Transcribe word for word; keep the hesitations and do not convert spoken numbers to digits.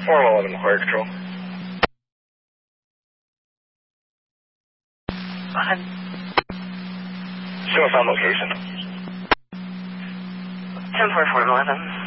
four eleven, Fire Control. Go ahead. Show us on location. ten four four eleven.